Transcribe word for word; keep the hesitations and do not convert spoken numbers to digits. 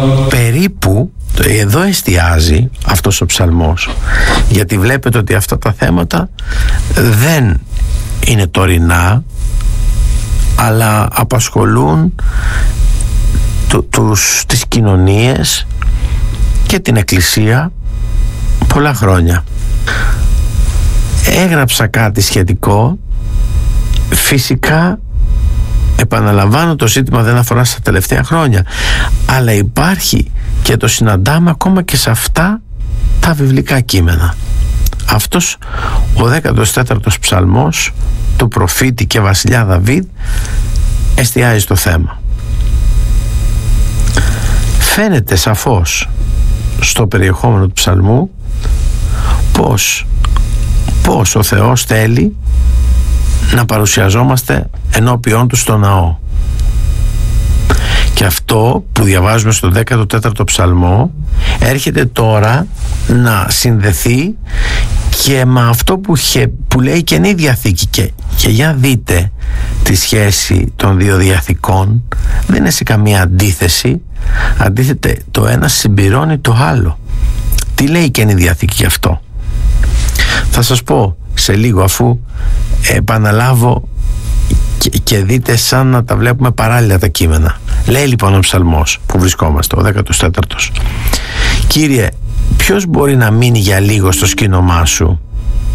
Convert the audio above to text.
Περίπου εδώ εστιάζει αυτός ο ψαλμός, γιατί βλέπετε ότι αυτά τα θέματα δεν είναι τωρινά, αλλά απασχολούν του, τους, τις κοινωνίες και την Εκκλησία πολλά χρόνια. Έγραψα κάτι σχετικό. Φυσικά, επαναλαμβάνω, το ζήτημα δεν αφορά στα τελευταία χρόνια, αλλά υπάρχει και το συναντάμε ακόμα και σε αυτά τα βιβλικά κείμενα. Αυτός ο δέκατος τέταρτος ψαλμός του προφήτη και βασιλιά Δαβίδ εστιάζει στο θέμα. Φαίνεται σαφώς στο περιεχόμενο του ψαλμού πως, πως ο Θεός θέλει να παρουσιαζόμαστε ενώπιόν του στο ναό. Και αυτό που διαβάζουμε στο δέκατο τέταρτο ψαλμό έρχεται τώρα να συνδεθεί και με αυτό που, είχε, που λέει η Καινή Διαθήκη. Και, και για δείτε τη σχέση των δύο διαθήκων, δεν είναι σε καμία αντίθεση. Αντίθετα, το ένα συμπληρώνει το άλλο. Τι λέει η Καινή Διαθήκη γι' αυτό? Θα σας πω σε λίγο, αφού επαναλάβω και, και δείτε σαν να τα βλέπουμε παράλληλα τα κείμενα. Λέει λοιπόν ο ψαλμός που βρισκόμαστε, ο δέκατος τέταρτος: Κύριε, ποιος μπορεί να μείνει για λίγο στο σκήνομά σου?